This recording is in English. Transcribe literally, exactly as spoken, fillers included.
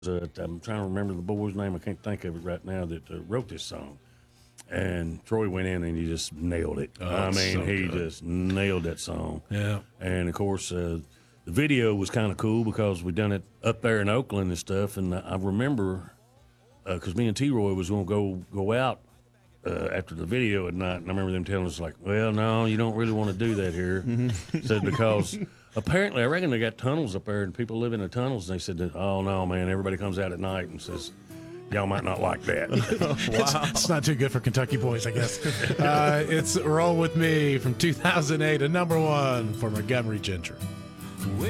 Uh, I'm trying to remember the boy's name. I can't think of it right now that uh, wrote this song. And Troy went in and he just nailed it. Oh, I it's mean, so he good. just nailed that song. Yeah. And of course, uh, the video was kind of cool because we done it up there in Oakland and stuff. And I remember because uh, me and T. Roy was going to go go out uh, after the video at night, and I remember them telling us like, "Well, no, you don't really want to do that here." Said because apparently, I reckon they got tunnels up there, and people live in the tunnels. And they said that, "Oh no, man, everybody comes out at night and says." Y'all might not like that. It's, it's not too good for Kentucky boys, I guess. Uh, it's Roll With Me from two thousand eight, a number one for Montgomery Gentry.